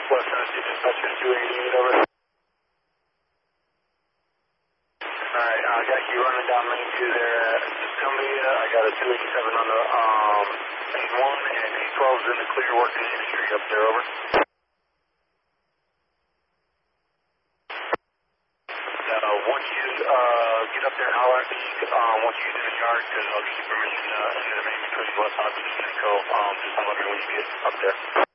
West Tennessee Dispatcher 288, over. Alright, I got you running down Main 2 there at Cumbia. I got a 287 on the A1 and A12 is in the clear working the industry up there, over. Once you get up there and holler at me, once you get in the yard, because I'll give you permission into the main between West Hopkins and Co. Just holler at me when you get up there.